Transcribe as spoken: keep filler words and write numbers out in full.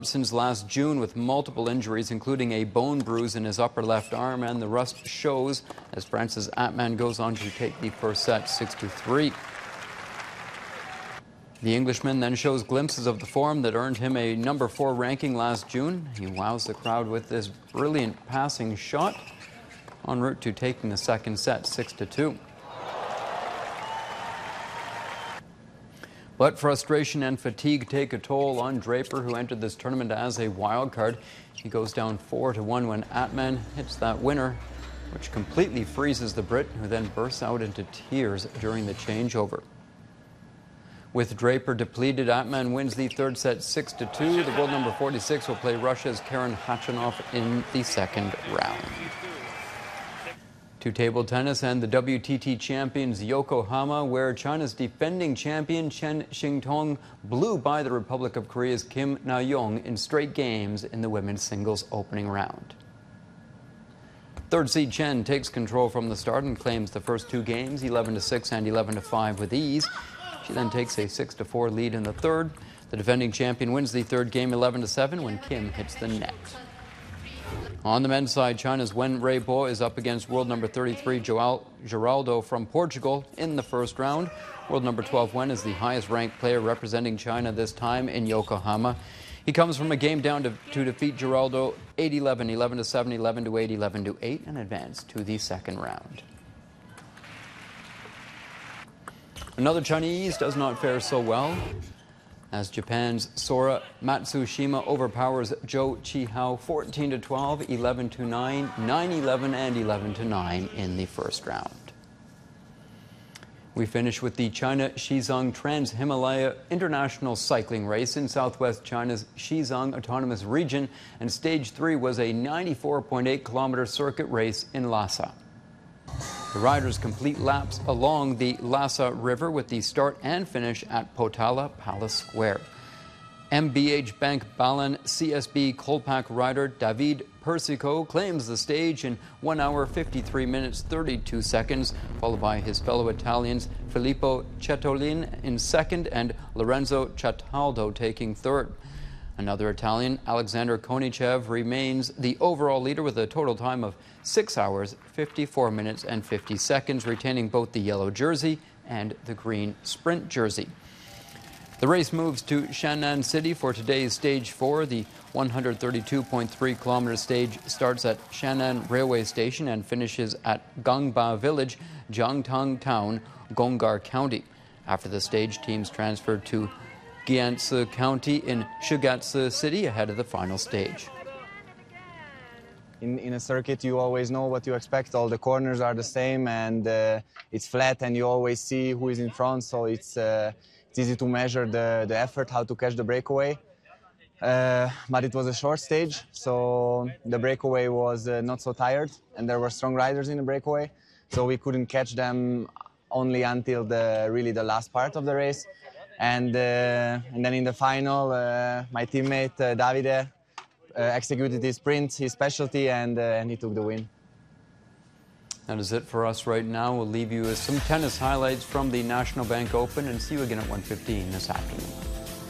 Since last June with multiple injuries, including a bone bruise in his upper left arm, and the rust shows as Francis Atman goes on to take the first set six to three. The Englishman then shows glimpses of the form that earned him a number four ranking last June. He wows the crowd with this brilliant passing shot en route to taking the second set six to two. But frustration and fatigue take a toll on Draper, who entered this tournament as a wild card. He goes down four to one when Atman hits that winner, which completely freezes the Brit, who then bursts out into tears during the changeover. With Draper depleted, Atman wins the third set six to two. The world number forty-six will play Russia's Karen Khachanov in the second round. To table tennis and the W T T champions Yokohama, where China's defending champion Chen Xingtong blew by the Republic of Korea's Kim Na-young in straight games in the women's singles opening round. Third seed Chen takes control from the start and claims the first two games, eleven to six and eleven to five, with ease. She then takes a six to four lead in the third. The defending champion wins the third game eleven to seven when Kim hits the net. On the men's side, China's Wen Weibo is up against world number thirty-three João Geraldo from Portugal in the first round. World number twelve Wen is the highest ranked player representing China this time in Yokohama. He comes from a game down to, to defeat Geraldo eight eleven, eleven to seven, eleven to eight, eleven to eight, and advance to the second round. Another Chinese does not fare so well, as Japan's Sora Matsushima overpowers Zhou Qihao fourteen to twelve, eleven to nine, nine eleven, and eleven to nine in the first round. We finish with the China Xizang Trans-Himalaya International Cycling Race in southwest China's Xizang Autonomous Region, and stage three was a ninety-four point eight kilometer circuit race in Lhasa. The riders complete laps along the Lhasa River with the start and finish at Potala Palace Square. M B H Bank Balan C S B Kolpak rider David Persico claims the stage in one hour fifty-three minutes thirty-two seconds, followed by his fellow Italians Filippo Cettolin in second and Lorenzo Cataldo taking third. Another Italian, Alexander Konichev, remains the overall leader with a total time of six hours, fifty-four minutes and fifty seconds, retaining both the yellow jersey and the green sprint jersey. The race moves to Shannan City for today's stage four. The one hundred thirty-two point three kilometer stage starts at Shannan Railway Station and finishes at Gangba Village, Jiangtang Town, Gongar County. After the stage, teams transferred to Gyantse County in Shigatse City ahead of the final stage. In, in a circuit, you always know what you expect. All the corners are the same, and uh, it's flat, and you always see who is in front, so it's, uh, it's easy to measure the, the effort, how to catch the breakaway. Uh, but it was a short stage, so the breakaway was uh, not so tired, and there were strong riders in the breakaway, so we couldn't catch them only until the really the last part of the race. And, uh, and then in the final, uh, my teammate uh, Davide uh, executed his sprint, his specialty, and, uh, and he took the win. That is it for us right now. We'll leave you with some tennis highlights from the National Bank Open and see you again at one fifteen this afternoon.